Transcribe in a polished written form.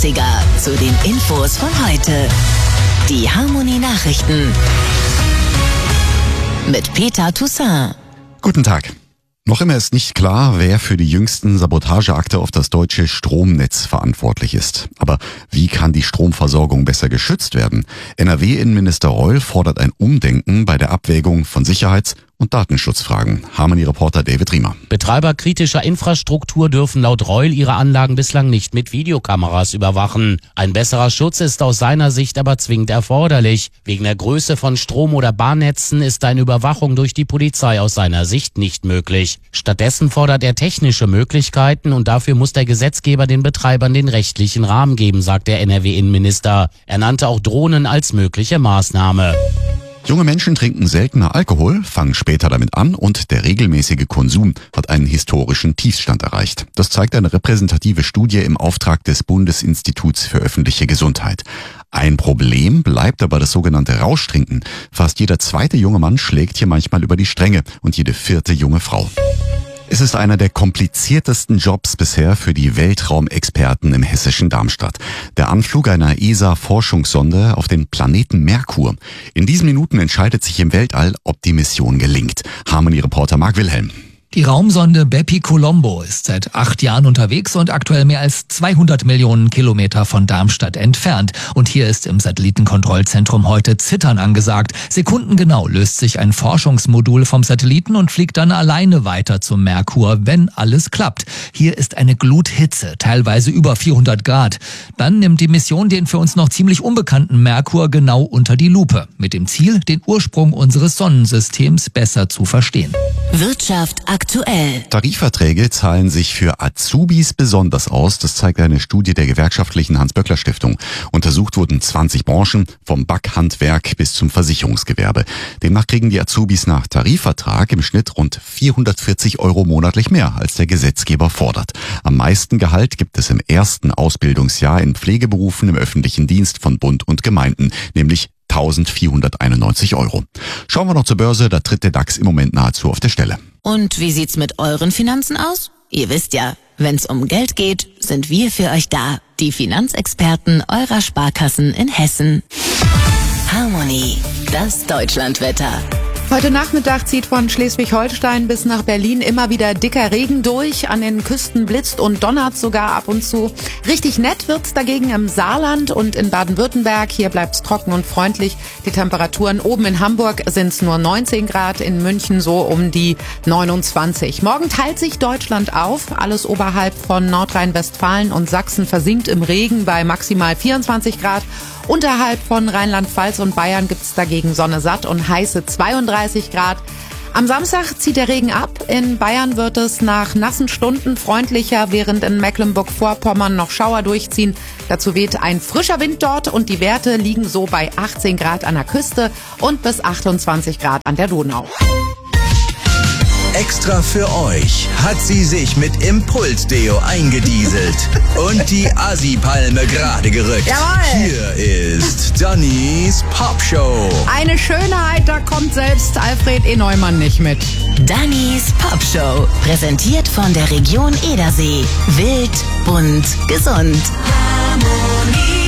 zu den Infos von heute. Die Harmonie Nachrichten mit Peter Toussaint. Guten Tag. Noch immer ist nicht klar, wer für die jüngsten Sabotageakte auf das deutsche Stromnetz verantwortlich ist. Aber wie kann die Stromversorgung besser geschützt werden? NRW-Innenminister Reul fordert ein Umdenken bei der Abwägung von Sicherheits- und Datenschutzfragen. Harmonie-Reporter David Riemer. Betreiber kritischer Infrastruktur dürfen laut Reul ihre Anlagen bislang nicht mit Videokameras überwachen. Ein besserer Schutz ist aus seiner Sicht aber zwingend erforderlich. Wegen der Größe von Strom- oder Bahnnetzen ist eine Überwachung durch die Polizei aus seiner Sicht nicht möglich. Stattdessen fordert er technische Möglichkeiten und dafür muss der Gesetzgeber den Betreibern den rechtlichen Rahmen geben, sagt der NRW-Innenminister. Er nannte auch Drohnen als mögliche Maßnahme. Junge Menschen trinken seltener Alkohol, fangen später damit an und der regelmäßige Konsum hat einen historischen Tiefstand erreicht. Das zeigt eine repräsentative Studie im Auftrag des Bundesinstituts für öffentliche Gesundheit. Ein Problem bleibt aber das sogenannte Rauschtrinken. Fast jeder zweite junge Mann schlägt hier manchmal über die Stränge und jede vierte junge Frau. Es ist einer der kompliziertesten Jobs bisher für die Weltraumexperten im hessischen Darmstadt. Der Anflug einer ESA-Forschungssonde auf den Planeten Merkur. In diesen Minuten entscheidet sich im Weltall, ob die Mission gelingt. Harmonie-Reporter Marc Wilhelm. Die Raumsonde Bepi-Colombo ist seit 8 Jahren unterwegs und aktuell mehr als 200 Millionen Kilometer von Darmstadt entfernt. Und hier ist im Satellitenkontrollzentrum heute Zittern angesagt. Sekundengenau löst sich ein Forschungsmodul vom Satelliten und fliegt dann alleine weiter zum Merkur, wenn alles klappt. Hier ist eine Gluthitze, teilweise über 400 Grad. Dann nimmt die Mission den für uns noch ziemlich unbekannten Merkur genau unter die Lupe. Mit dem Ziel, den Ursprung unseres Sonnensystems besser zu verstehen. Wirtschaft aktuell. Tarifverträge zahlen sich für Azubis besonders aus. Das zeigt eine Studie der gewerkschaftlichen Hans-Böckler-Stiftung. Untersucht wurden 20 Branchen, vom Backhandwerk bis zum Versicherungsgewerbe. Demnach kriegen die Azubis nach Tarifvertrag im Schnitt rund 440 € monatlich mehr, als der Gesetzgeber fordert. Am meisten Gehalt gibt es im ersten Ausbildungsjahr in Pflegeberufen im öffentlichen Dienst von Bund und Gemeinden, nämlich 1.491 €. Schauen wir noch zur Börse, da tritt der DAX im Moment nahezu auf der Stelle. Und wie sieht's mit euren Finanzen aus? Ihr wisst ja, wenn's um Geld geht, sind wir für euch da. Die Finanzexperten eurer Sparkassen in Hessen. Harmonie, das Deutschlandwetter. Heute Nachmittag zieht von Schleswig-Holstein bis nach Berlin immer wieder dicker Regen durch. An den Küsten blitzt und donnert sogar ab und zu. Richtig nett wird's dagegen im Saarland und in Baden-Württemberg. Hier bleibt's trocken und freundlich. Die Temperaturen oben in Hamburg sind's nur 19 Grad, in München so um die 29. Morgen teilt sich Deutschland auf. Alles oberhalb von Nordrhein-Westfalen und Sachsen versinkt im Regen bei maximal 24 Grad. Unterhalb von Rheinland-Pfalz und Bayern gibt's dagegen Sonne satt und heiße 32 Grad. Am Samstag zieht der Regen ab. In Bayern wird es nach nassen Stunden freundlicher, während in Mecklenburg-Vorpommern noch Schauer durchziehen. Dazu weht ein frischer Wind dort und die Werte liegen so bei 18 Grad an der Küste und bis 28 Grad an der Donau. Extra für euch hat sie sich mit Impuls-Deo eingedieselt und die Assi-Palme gerade gerückt. Jawohl. Hier ist Dannys Popshow. Eine Schönheit, da kommt selbst Alfred E. Neumann nicht mit. Dannys Popshow, präsentiert von der Region Edersee. Wild, bunt, gesund. Harmonie.